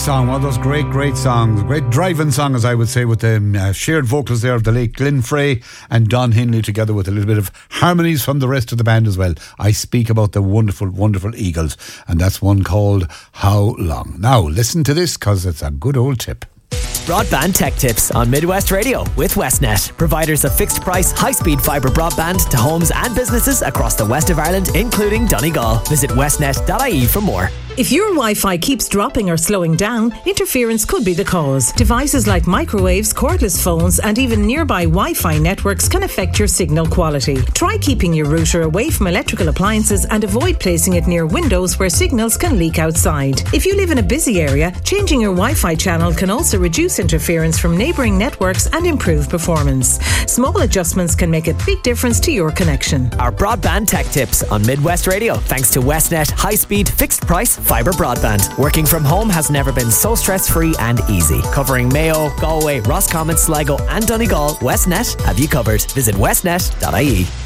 song, one of those great songs, great driving song, as I would say, with the shared vocals there of the late Glenn Frey and Don Henley, together with a little bit of harmonies from the rest of the band as well. I speak about the wonderful Eagles, and that's one called How Long. Now listen to this, because it's a good old tip. Broadband Tech Tips on Midwest Radio with Westnet, providers of fixed price, high-speed fibre broadband to homes and businesses across the west of Ireland, including Donegal. Visit westnet.ie for more. If your Wi-Fi keeps dropping or slowing down, interference could be the cause. Devices like microwaves, cordless phones, and even nearby Wi-Fi networks can affect your signal quality. Try keeping your router away from electrical appliances and avoid placing it near windows where signals can leak outside. If you live in a busy area, changing your Wi-Fi channel can also reduce interference from neighbouring networks and improve performance. Small adjustments can make a big difference to your connection. Our Broadband Tech Tips on Midwest Radio, thanks to Westnet high-speed, fixed-price fibre broadband. Working from home has never been so stress-free and easy. Covering Mayo, Galway, Roscommon, Sligo and Donegal, Westnet have you covered. Visit westnet.ie.